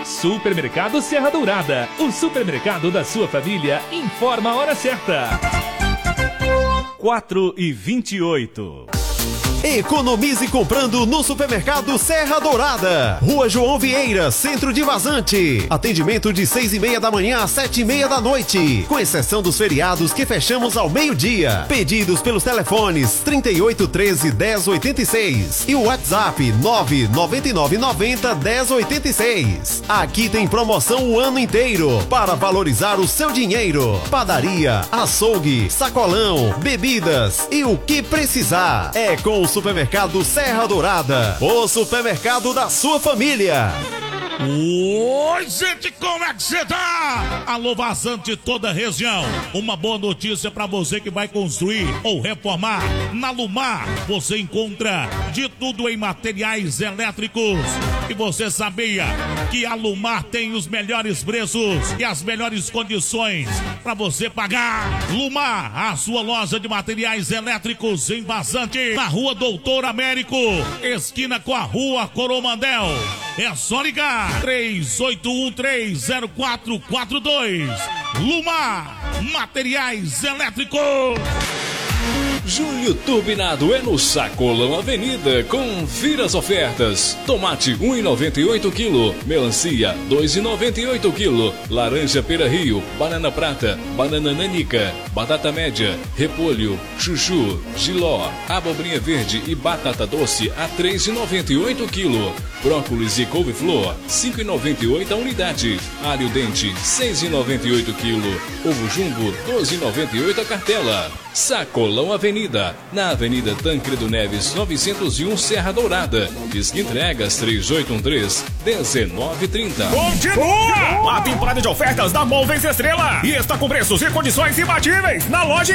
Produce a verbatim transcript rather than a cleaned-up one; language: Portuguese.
Supermercado Serra Dourada, o supermercado da sua família, informa a hora certa. quatro e vinte e oito. Economize comprando no Supermercado Serra Dourada. Rua João Vieira, Centro de Vazante. Atendimento de seis e meia da manhã às sete e meia da noite. Com exceção dos feriados que fechamos ao meio-dia. Pedidos pelos telefones trinta e oito, treze, dez, oitenta e seis e o WhatsApp nove nove nove nove zero, dez, oitenta e seis. Aqui tem promoção o ano inteiro para valorizar o seu dinheiro. Padaria, açougue, sacolão, bebidas e o que precisar. É com o Supermercado Serra Dourada, o supermercado da sua família. Oi, gente, como é que você tá? Alô, Vazante, toda a região. Uma boa notícia pra você que vai construir ou reformar. Na Lumar, você encontra de tudo em materiais elétricos. E você sabia que a Lumar tem os melhores preços e as melhores condições pra você pagar? Lumar, a sua loja de materiais elétricos em Vazante, na Rua Doutor Américo, esquina com a Rua Coromandel. É só ligar três oito um três, zero quatro quatro dois. Lumar, materiais elétricos. Julho turbinado é no Sacolão Avenida. Confira as ofertas. Tomate um real e noventa e oito quilo, melancia dois reais e noventa e oito quilo, laranja Pera Rio, banana prata, banana nanica, batata média, repolho, chuchu, giló, abobrinha verde e batata doce a três reais e noventa e oito quilo, brócolis e couve-flor cinco reais e noventa e oito a unidade, alho dente seis reais e noventa e oito quilo, ovo jumbo doze reais e noventa e oito a cartela. Sacolão Avenida, na Avenida Tancredo Neves novecentos e um, Serra Dourada. Disque entregas três oito um três, dezenove trinta. Continua! A temporada de ofertas da Móveis Estrela e está com preços e condições imbatíveis na loja